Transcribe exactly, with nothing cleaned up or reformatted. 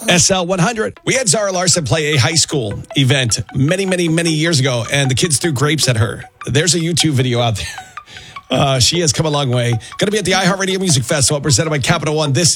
S L one hundred. We had Zara Larson play a high school event many, many, many years ago, and the kids threw grapes at her. There's a YouTube video out there. Uh, she has come a long way. Going to be at the iHeartRadio Music Festival presented by Capital One. This